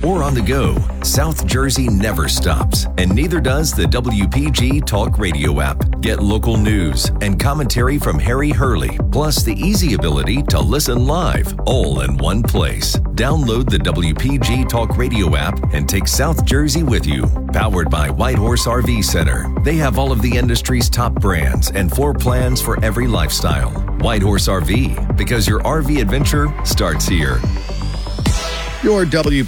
or on the go, South Jersey never stops, and neither does the WPG Talk Radio app. Get local news and commentary from Harry Hurley, plus the easy ability to listen live, all in one place. Download the WPG Talk Radio app and take South Jersey with you. Powered by Whitehorse RV Center. They have all of the industry's top brands and floor plans for every lifestyle. Whitehorse RV, because your RV adventure starts here. Your